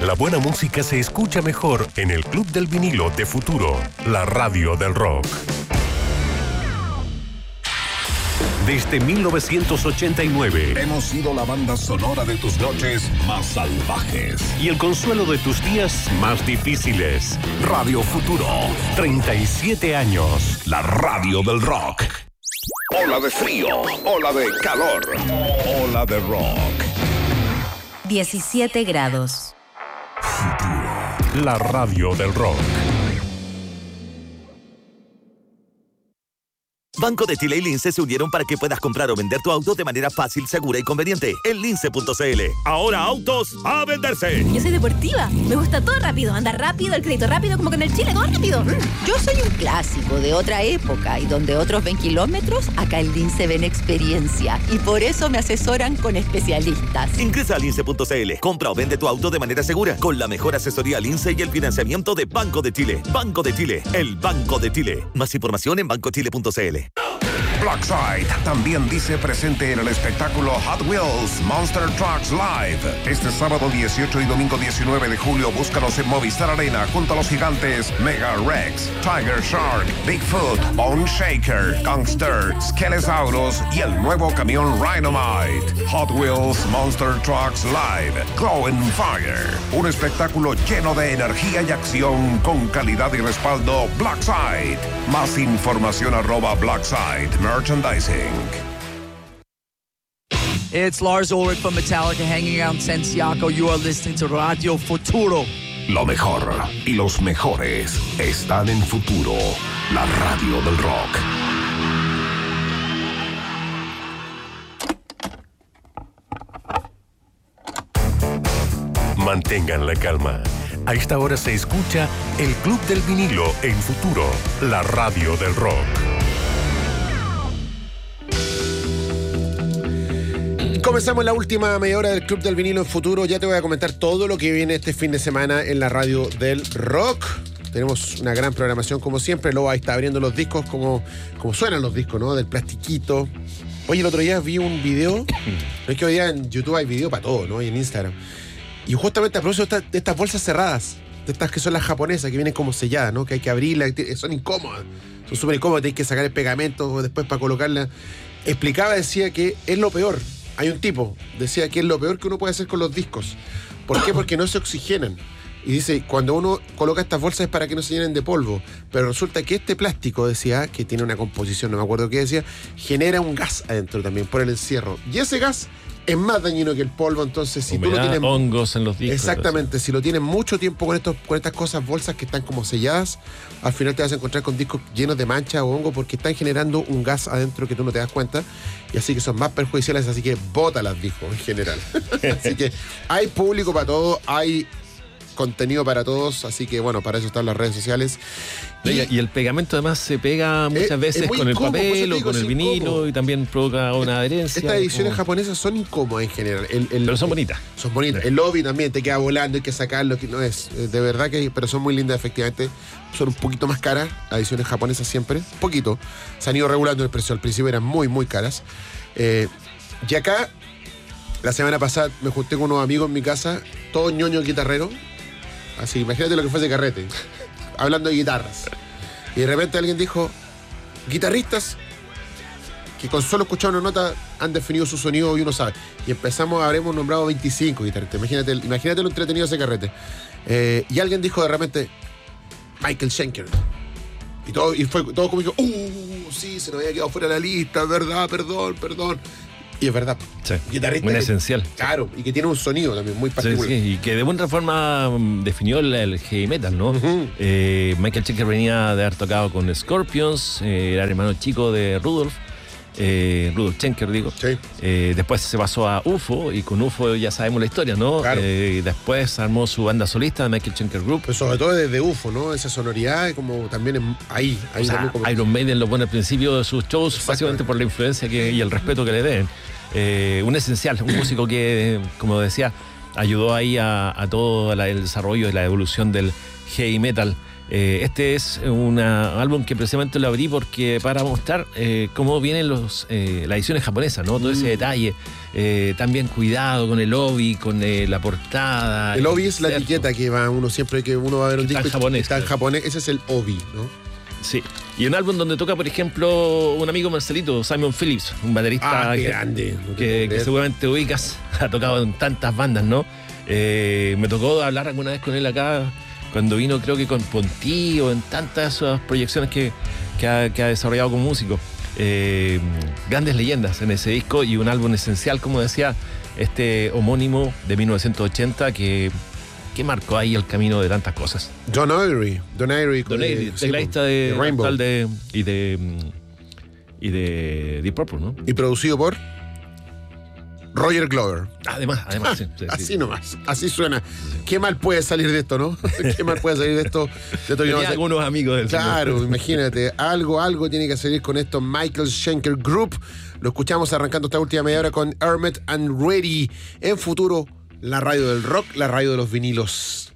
La buena música se escucha mejor en el Club del Vinilo de Futuro, la radio del rock. Desde 1989 hemos sido la banda sonora de tus noches más salvajes y el consuelo de tus días más difíciles. Radio Futuro, 37 años. la radio del rock. Ola de frío, ola de calor, ola de rock. 17 grados. La radio del rock. Banco de Chile y Lince se unieron para que puedas comprar o vender tu auto de manera fácil, segura y conveniente en lince.cl. Ahora autos a venderse. Yo soy deportiva, me gusta todo rápido, andar rápido, el crédito rápido, como que en el Chile, todo rápido. Yo soy un clásico de otra época y donde otros ven kilómetros, acá en Lince ven experiencia y por eso me asesoran con especialistas. Ingresa a lince.cl, compra o vende tu auto de manera segura con la mejor asesoría Lince y el financiamiento de Banco de Chile. Banco de Chile, el Banco de Chile. Más información en bancochile.cl. Blackside también dice presente en el espectáculo Hot Wheels Monster Trucks Live. Este sábado 18 y domingo 19 de julio búscalos en Movistar Arena junto a los gigantes Mega Rex, Tiger Shark, Bigfoot, Bone Shaker, Gangster, Skelesaurus y el nuevo camión Rhinomite. Hot Wheels Monster Trucks Live, Glow and Fire. Un espectáculo lleno de energía y acción con calidad y respaldo Blackside. Más información @Blackside Merchandising. It's Lars Ulrich from Metallica hanging out in Santiago. You are listening to Radio Futuro. Lo mejor y los mejores están en Futuro, la radio del rock. Mantengan la calma. A esta hora se escucha el Club del Vinilo en Futuro, la radio del rock. Comenzamos la última media hora del Club del Vinilo en Futuro. Ya te voy a comentar todo lo que viene este fin de semana en la radio del rock. Tenemos una gran programación como siempre. Luego ahí está abriendo los discos como suenan los discos, ¿no? Del plastiquito. Oye, el otro día vi un video. No es que hoy día en YouTube hay video para todo, ¿no? Y en Instagram. Y justamente a propósito de estas bolsas cerradas, de estas que son las japonesas, que vienen como selladas, ¿no? Que hay que abrirlas, son incómodas. Son súper incómodas, tenés que sacar el pegamento después para colocarla. Decía que es lo peor. Hay un tipo, decía que es lo peor que uno puede hacer con los discos. ¿Por qué? Porque no se oxigenan. Y dice, cuando uno coloca estas bolsas es para que no se llenen de polvo. Pero resulta que este plástico, decía, que tiene una composición, no me acuerdo qué decía, genera un gas adentro también por el encierro. Y ese gas es más dañino que el polvo, entonces si humedad, tú lo tienes... hongos en los discos. Exactamente, si lo tienes mucho tiempo con estas cosas, bolsas que están como selladas, al final te vas a encontrar con discos llenos de mancha o hongo porque están generando un gas adentro que tú no te das cuenta y así que son más perjudiciales, así que bótalas, dijo, en general. Así que hay público para todo, hay contenido para todos, así que bueno, para eso están las redes sociales. Y el pegamento además se pega muchas veces con el papel o con el vinilo incómodo. Y también provoca una adherencia. Estas ediciones japonesas son incómodas en general. Pero son bonitas. Son bonitas. El lobby también te queda volando, hay que sacarlo, que no es. De verdad que pero son muy lindas, efectivamente. Son un poquito más caras, las ediciones japonesas siempre. Un poquito. Se han ido regulando el precio. Al principio eran muy, muy caras. Y acá, la semana pasada me junté con unos amigos en mi casa, todos ñoños guitarreros. Así, imagínate lo que fue ese carrete. Hablando de guitarras. Y de repente alguien dijo, guitarristas que con solo escuchar una nota han definido su sonido y uno sabe. Y habremos nombrado 25 guitarristas. Imagínate lo entretenido ese carrete. Y alguien dijo de repente, Michael Schenker. Y fue todo como dijo, sí, se nos había quedado fuera de la lista, verdad, perdón. Y es verdad. Sí, guitarrista muy esencial. Claro, y que tiene un sonido también muy particular. Sí, y que de buena forma definió el heavy metal, ¿no? Uh-huh. Michael Schenker venía de haber tocado con Scorpions, era el hermano chico de Rudolf Schenker, digo. Sí. Después se pasó a UFO, y con UFO ya sabemos la historia, ¿no? Claro. Después armó su banda solista, Michael Schenker Group. Pues sobre todo desde UFO, ¿no? Esa sonoridad como también ahí o sea, como... Iron Maiden lo pone al principio de sus shows, básicamente por la influencia y el respeto que le den. Un esencial, un músico que, como decía, ayudó ahí a todo el desarrollo y la evolución del heavy metal. Este es un álbum que precisamente lo abrí porque para mostrar cómo vienen las ediciones japonesas, ¿no? Todo ese detalle, también cuidado con el obi, con la portada. El obi es la etiqueta que va uno siempre que uno va a ver un disco. Está en japonés, ese es el obi, ¿no? Sí, y un álbum donde toca, por ejemplo, un amigo Marcelito, Simon Phillips, un baterista grande, que seguramente ubicas, ha tocado en tantas bandas, ¿no? Me tocó hablar alguna vez con él acá, cuando vino creo que con Ponti o en tantas esas proyecciones que ha desarrollado como músico. Grandes leyendas en ese disco y un álbum esencial, como decía, este homónimo de 1980 que marcó ahí el camino de tantas cosas. Don Irie, tecladista de Rainbow y de Deep Purple, ¿no? Y producido por Roger Glover. Además, sí. Así nomás, así suena. ¿Qué mal puede salir de esto, no? ¿Qué mal puede salir de esto? Tenía algunos amigos del Claro, señor. Imagínate, algo tiene que salir con esto. Michael Schenker Group. Lo escuchamos arrancando esta última media hora con Hermit and Ready. En Futuro, la radio del rock, la radio de los vinilos.